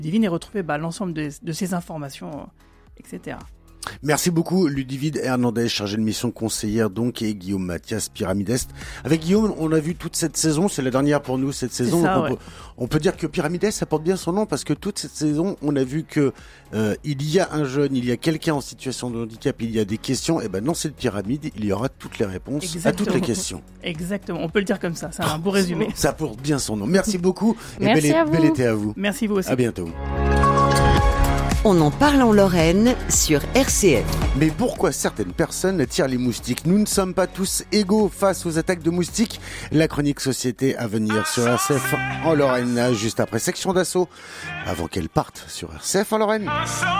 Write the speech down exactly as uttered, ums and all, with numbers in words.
Ludivine et retrouver bah, l'ensemble de, de ces informations, et cetera. Merci beaucoup Ludivine Hernandez, chargée de mission conseillère donc, et Guillaume Mathias, Pyramide Est. Avec Guillaume, on a vu toute cette saison, c'est la dernière pour nous cette saison. Ça, on, ouais. peut, on peut dire que Pyramide Est, ça porte bien son nom parce que toute cette saison, on a vu que euh, il y a un jeune, il y a quelqu'un en situation de handicap, il y a des questions. Et ben non, c'est de Pyramide, il y aura toutes les réponses Exactement. à toutes les questions. Exactement, on peut le dire comme ça, c'est un beau résumé. Ça porte bien son nom. Merci beaucoup et Merci bel, à vous. bel été à vous. Merci vous aussi. À bientôt. On en parle en Lorraine sur R C F. Mais pourquoi certaines personnes tirent les moustiques ? Nous ne sommes pas tous égaux face aux attaques de moustiques. La chronique société à venir sur R C F en Lorraine, juste après Section d'Assaut, avant qu'elle parte sur R C F en Lorraine.